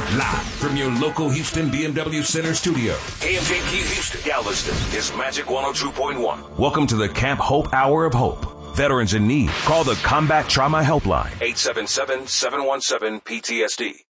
Live from your local Houston BMW Center studio. KMJQ Houston, Galveston is Magic 102.1. Welcome to the Camp Hope Hour of Hope. Veterans in need, call the Combat Trauma Helpline, 877-717-PTSD.